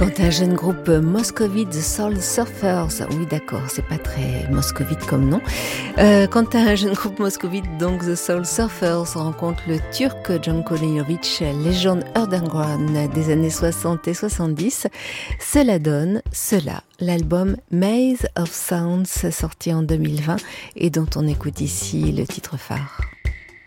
Quand un jeune groupe moscovite, The Soul Surfers, oui d'accord, c'est pas très moscovite comme nom, quand un jeune groupe moscovite, donc The Soul Surfers, rencontre le turc Django Lejovic, légende underground des années 60 et 70, cela donne cela, l'album Maze of Sounds, sorti en 2020 et dont on écoute ici le titre phare.